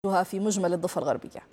في مجمل الضفة الغربية.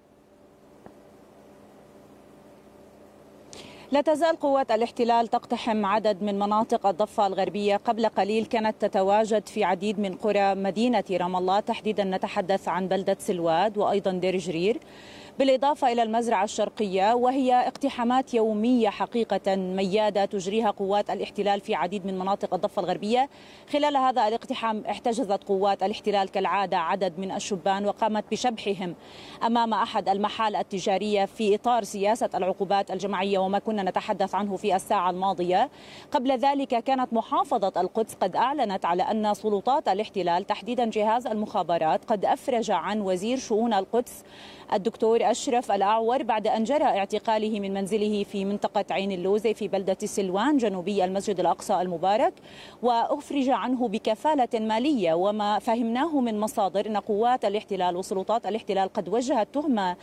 لا تزال قوات الاحتلال تقتحم عدد من مناطق الضفة الغربية. قبل قليل كانت تتواجد في عديد من قرى مدينة رام الله، تحديدا نتحدث عن بلدة سلواد وأيضا دير جرير، بالإضافة إلى المزرعة الشرقية، وهي اقتحامات يومية حقيقة ميادة تجريها قوات الاحتلال في عديد من مناطق الضفة الغربية. خلال هذا الاقتحام احتجزت قوات الاحتلال كالعادة عدد من الشبان وقامت بشبحهم أمام أحد المحال التجارية في إطار سياسة العقوبات الجماعية وما كنا نتحدث عنه في الساعة الماضية. قبل ذلك كانت محافظة القدس قد أعلنت على أن سلطات الاحتلال تحديدا جهاز المخابرات قد أفرج عن وزير شؤون القدس الدكتور أشرف الأعور بعد أن جرى اعتقاله من منزله في منطقة عين اللوزة في بلدة سلوان جنوبي المسجد الأقصى المبارك، وأفرج عنه بكفالة مالية. وما فهمناه من مصادر أن قوات الاحتلال وسلطات الاحتلال قد وجهت تهمة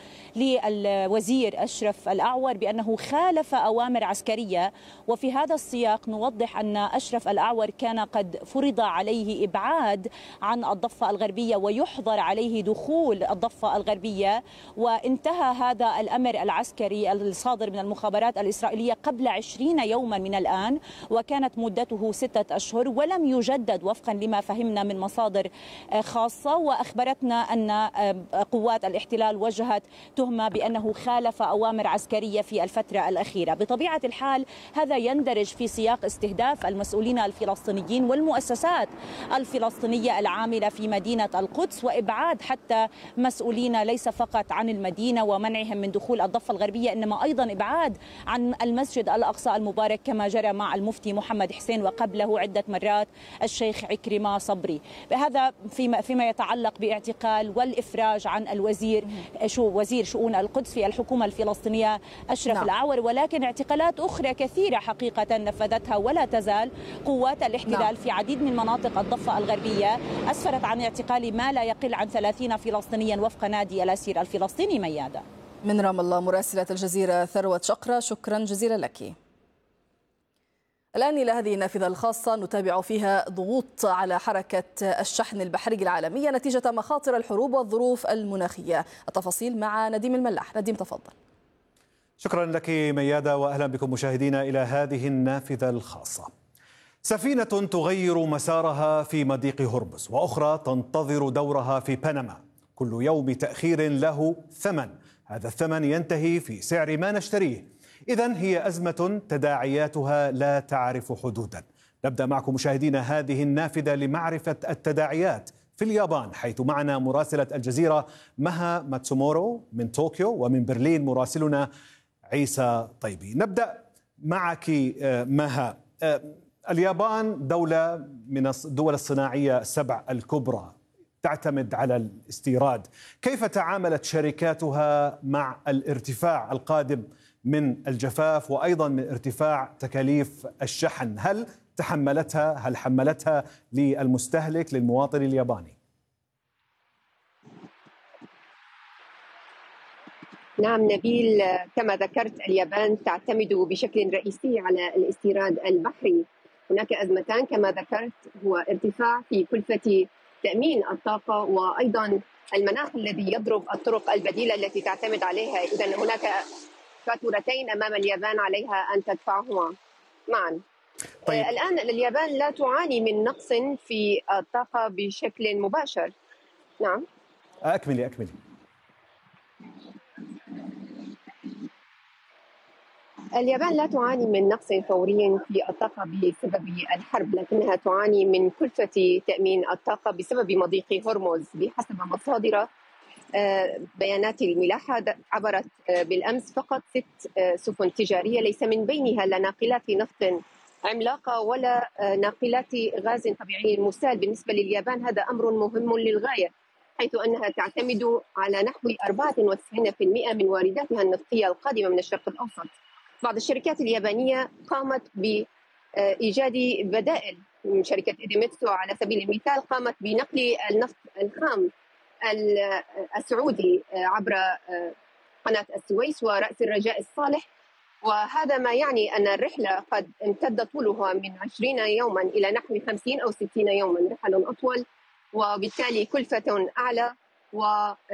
للوزير أشرف الأعور بأنه خالف أوامر عسكرية. وفي هذا السياق نوضح أن أشرف الأعور كان قد فرض عليه إبعاد عن الضفة الغربية ويحظر عليه دخول الضفة الغربية، وانتهى هذا الأمر العسكري الصادر من المخابرات الإسرائيلية قبل 20 يوما من الآن، وكانت مدته 6 أشهر ولم يجدد وفقا لما فهمنا من مصادر خاصة. وأخبرتنا أن قوات الاحتلال وجهت تهمة بأنه خالف أوامر عسكرية في الفترة الأخيرة. بطبيعة الحال هذا يندرج في سياق استهداف المسؤولين الفلسطينيين والمؤسسات الفلسطينية العاملة في مدينة القدس، وإبعاد حتى مسؤولين ليس فقط عن المدينة ومنعهم من دخول الضفة الغربية، إنما أيضا إبعاد عن المسجد الأقصى المبارك كما جرى مع المفتي محمد حسين وقبله عدة مرات الشيخ عكرمة صبري. بهذا فيما يتعلق باعتقال والإفراج عن الوزير وزير شؤون القدس في الحكومة الفلسطينية أشرف الأعور، ولكن اعتقالات أخرى كثيرة حقيقة نفذتها ولا تزال قوات الاحتلال في عديد من مناطق الضفة الغربية. أسفرت عن اعتقال ما لا يقل عن 30 فلسطينيا وفق نادي الأسير الفلسطيني ميادة. من رام الله مراسلة الجزيرة ثروة شقرة، شكرا جزيلا لك. الآن إلى هذه النافذة الخاصة نتابع فيها ضغوط على حركة الشحن البحري العالمية نتيجة مخاطر الحروب والظروف المناخية. التفاصيل مع نديم الملاح. نديم تفضل. شكرا لك ميادة، وأهلا بكم مشاهدينا إلى هذه النافذة الخاصة. سفينة تغير مسارها في مضيق هرمز وأخرى تنتظر دورها في بنما، كل يوم تأخير له ثمن، هذا الثمن ينتهي في سعر ما نشتريه. إذن هي أزمة تداعياتها لا تعرف حدودا. نبدأ معكم مشاهدينا هذه النافذة لمعرفة التداعيات في اليابان، حيث معنا مراسلة الجزيرة مها ماتسومورو من طوكيو، ومن برلين مراسلنا عيسى طيبي. نبدأ معك مها. اليابان دولة من الدول الصناعية السبع الكبرى، تعتمد على الاستيراد. كيف تعاملت شركاتها مع الارتفاع القادم من الجفاف وأيضا من ارتفاع تكاليف الشحن؟ هل حملتها للمستهلك للمواطن الياباني؟ نعم نبيل، كما ذكرت اليابان تعتمد بشكل رئيسي على الاستيراد البحري. هناك أزمتان كما ذكرت، هو ارتفاع في كلفة تأمين الطاقة وأيضا المناخ الذي يضرب الطرق البديلة التي تعتمد عليها. إذن هناك فاتورتين أمام اليابان عليها أن تدفعهما معا. طيب. الآن اليابان لا تعاني من نقص في الطاقة بشكل مباشر. نعم أكملي. اليابان لا تعاني من نقص فوري في الطاقة بسبب الحرب، لكنها تعاني من كلفة تأمين الطاقة بسبب مضيق هرمز. بحسب مصادر بيانات الملاحة عبرت بالأمس فقط 6 سفن تجارية، ليس من بينها لا ناقلات نفط عملاقة ولا ناقلات غاز طبيعي مسال. بالنسبة لليابان هذا أمر مهم للغاية، حيث أنها تعتمد على نحو 94% من وارداتها النفطية القادمة من الشرق الأوسط. بعض الشركات اليابانية قامت بإيجاد بدائل. شركة إيديميتسو على سبيل المثال قامت بنقل النفط الخام السعودي عبر قناة السويس ورأس الرجاء الصالح، وهذا ما يعني أن الرحلة قد امتد طولها من 20 يوما إلى نحو 50 أو 60 يوما، رحل أطول وبالتالي كلفة أعلى و